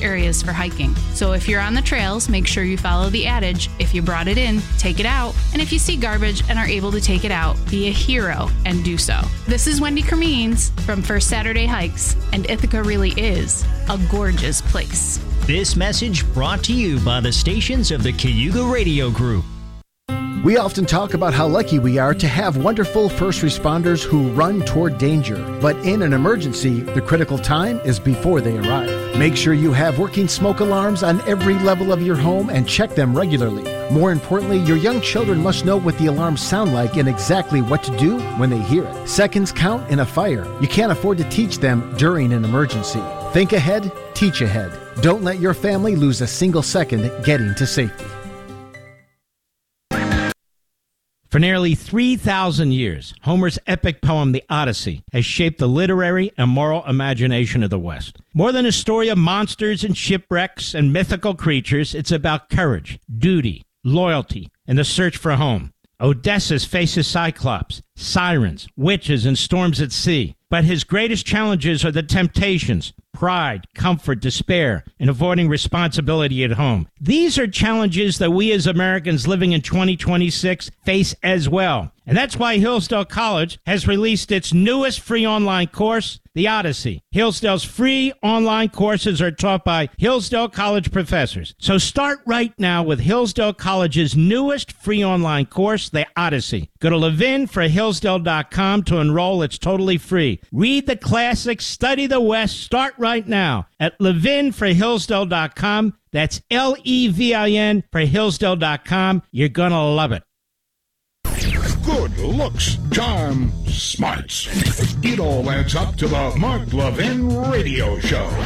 areas for hiking. So if you're on the trails, make sure you follow the adage, if you brought it in, take it out. And if you see garbage and are able to take it out, be a hero and do so. This is Wendy Cremines from First Saturday Hikes, and Ithaca really is a gorgeous place. This message brought to you by the stations of the Cayuga Radio Group. We often talk about how lucky we are to have wonderful first responders who run toward danger. But in an emergency, the critical time is before they arrive. Make sure you have working smoke alarms on every level of your home and check them regularly. More importantly, your young children must know what the alarms sound like and exactly what to do when they hear it. Seconds count in a fire. You can't afford to teach them during an emergency. Think ahead, teach ahead. Don't let your family lose a single second getting to safety. For nearly 3,000 years, Homer's epic poem, The Odyssey, has shaped the literary and moral imagination of the West. More than a story of monsters and shipwrecks and mythical creatures, it's about courage, duty, loyalty, and the search for home. Odysseus faces Cyclops, sirens, witches, and storms at sea. But his greatest challenges are the temptations, pride, comfort, despair, and avoiding responsibility at home. These are challenges that we as Americans living in 2026 face as well. And that's why Hillsdale College has released its newest free online course, The Odyssey. Hillsdale's free online courses are taught by Hillsdale College professors. So start right now with Hillsdale College's newest free online course, The Odyssey. Go to levinforhillsdale.com to enroll. It's totally free. Read the classics, study the West. Start right now at levinforhillsdale.com. That's Levin for Hillsdale.com. You're going to love it. Good looks, charm, smarts. It all adds up to the Mark Levin Radio Show.